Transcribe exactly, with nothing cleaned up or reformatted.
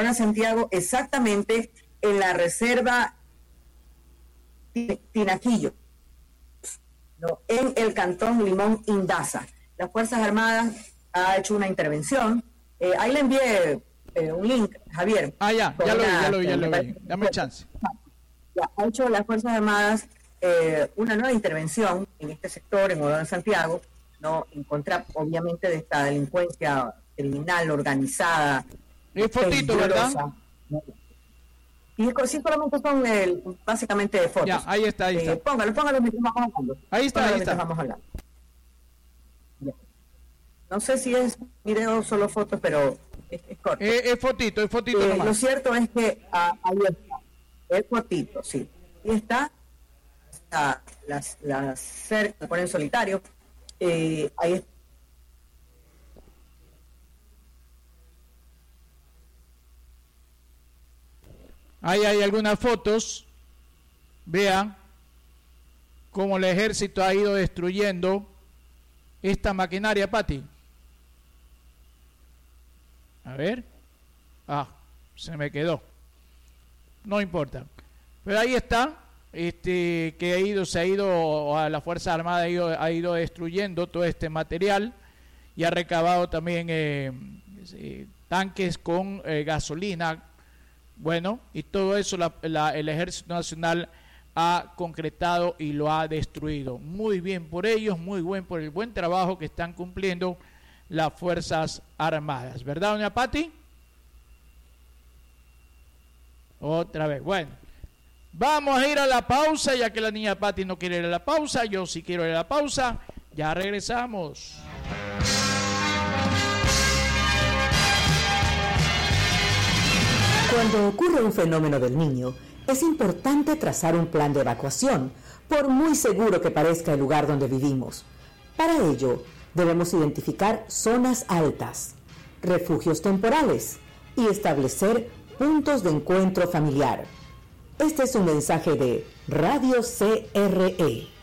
de Santiago, exactamente en la reserva Tinaquillo, ¿no? En el cantón Limón Indaza. Las Fuerzas Armadas ha hecho una intervención. Eh, ahí le envié eh, un link, Javier. Ah, ya, ya lo vi, ya lo vi, ya lo vi. Dame chance. Ya, ha hecho las Fuerzas Armadas eh, una nueva intervención en este sector, en Oro de Santiago, ¿no? En contra, obviamente, de esta delincuencia criminal organizada. Es fotito, ¿verdad? ¿No? Y sí, solamente son el, básicamente fotos. Ya, ahí está, ahí está. Eh, póngalo, póngalo mientras vamos hablando. Ahí está, póngalo ahí está. Vamos hablando. Ya. No sé si es video o solo fotos, pero es, es corto. Eh, es fotito, es fotito eh, nomás. Lo cierto es que ah, ahí está. Es fotito, sí. Y está, está las, las cercas, ponen solitario. Eh, ahí está. Ahí hay algunas fotos. Vean cómo el ejército ha ido destruyendo esta maquinaria, Pati. A ver. Ah, se me quedó. No importa. Pero ahí está. Este, que ha ido, se ha ido, a la Fuerza Armada ha ido, ha ido destruyendo todo este material y ha recabado también eh, eh, tanques con eh, gasolina. Bueno, y todo eso la, la, el Ejército Nacional ha concretado y lo ha destruido. Muy bien por ellos, muy buen por el buen trabajo que están cumpliendo las Fuerzas Armadas. ¿Verdad, doña Pati? Otra vez, bueno. Vamos a ir a la pausa, ya que la niña Pati no quiere ir a la pausa. Yo sí quiero ir a la pausa. Ya regresamos. Cuando ocurre un fenómeno del niño, es importante trazar un plan de evacuación, por muy seguro que parezca el lugar donde vivimos. Para ello, debemos identificar zonas altas, refugios temporales y establecer puntos de encuentro familiar. Este es un mensaje de Radio C R E.